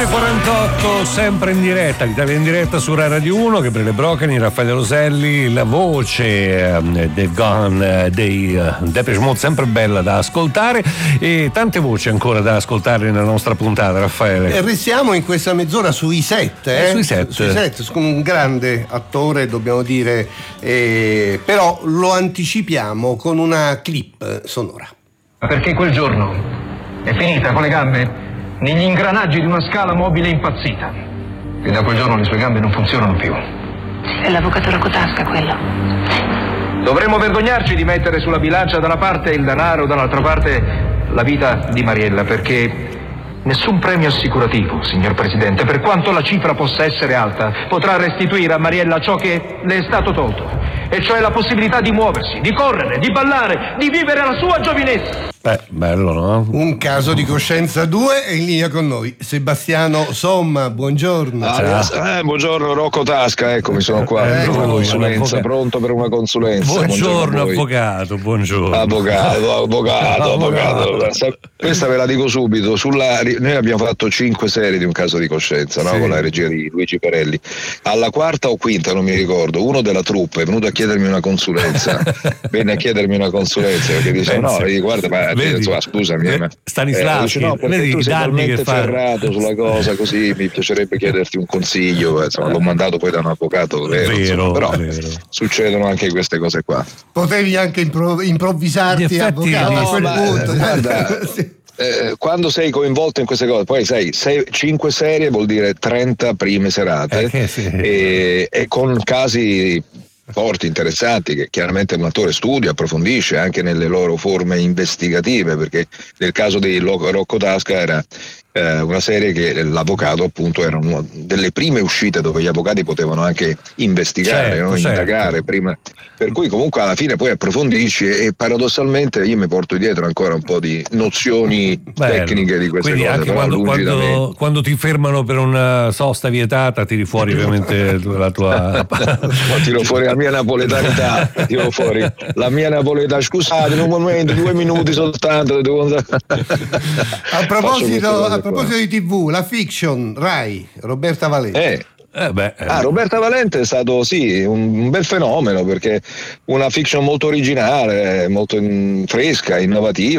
11:48, sempre in diretta, l'Italia in diretta su Rai Radio 1, Gabriele Brocani, Raffaele Roselli, la voce Dave Gahan dei Depeche Mode, sempre bella da ascoltare, e tante voci ancora da ascoltare nella nostra puntata, Raffaele. Restiamo in questa mezz'ora sui set, Sui set, un grande attore, dobbiamo dire, però lo anticipiamo con una clip sonora. Perché quel giorno è finita con le gambe negli ingranaggi di una scala mobile impazzita. E da quel giorno le sue gambe non funzionano più. È l'avvocato Rocco Tasca, quello. Dovremmo vergognarci di mettere sulla bilancia da una parte il denaro, dall'altra parte la vita di Mariella, perché nessun premio assicurativo, signor Presidente, per quanto la cifra possa essere alta, potrà restituire a Mariella ciò che le è stato tolto, e cioè la possibilità di muoversi, di correre, di ballare, di vivere la sua giovinezza. Bello, no? Un caso di coscienza 2 è in linea con noi. Sebastiano Somma, buongiorno. Buongiorno Rocco Tasca, eccomi, sono qua. Consulenza, pronto per una consulenza. Buongiorno avvocato, buongiorno. Avvocato. Questa ve la dico subito. Noi abbiamo fatto 5 serie di un caso di coscienza, no? Con la regia di Luigi Perelli. Alla quarta o quinta, non mi ricordo, uno della troupe è venuto a chiedermi una consulenza. Venne a chiedermi una consulenza perché dice: no, guarda, ma insomma, scusami, Stanislavski, no, perché vedi tu i sei danni talmente che fa ferrato sulla cosa, così mi piacerebbe chiederti un consiglio. Insomma, l'ho mandato poi da un avvocato vero, però succedono anche queste cose qua. Potevi anche improvvisarti avvocato a quel punto. Guarda, quando sei coinvolto in queste cose, poi sai, 5 serie vuol dire 30 prime serate, e con casi forti, interessanti, che chiaramente un attore studia, approfondisce anche nelle loro forme investigative, perché nel caso di Rocco Tasca era una serie che l'avvocato appunto era una delle prime uscite dove gli avvocati potevano anche investigare, indagare prima, per cui comunque alla fine poi approfondisci, e paradossalmente io mi porto dietro ancora un po' di nozioni tecniche di queste quindi cose. Anche quando ti fermano per una sosta vietata tiri fuori ovviamente la tua tiro fuori la mia napoletanità, tiro fuori la mia napoletanità. Scusate un momento, 2 minuti soltanto. A proposito di TV, la fiction Rai, Roberta Valente. Roberta Valente è stato un bel fenomeno, perché una fiction molto originale, molto fresca, innovativa.